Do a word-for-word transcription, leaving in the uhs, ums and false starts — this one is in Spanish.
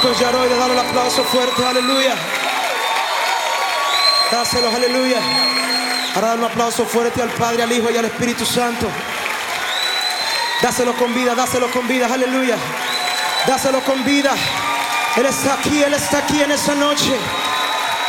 Marcos Yaroide, dale el aplauso fuerte, aleluya. Dáselo, aleluya. Ahora dale un aplauso fuerte al Padre, al Hijo y al Espíritu Santo. Dáselo con vida, dáselo con vida, aleluya. Dáselo con vida. Él está aquí, Él está aquí en esa noche.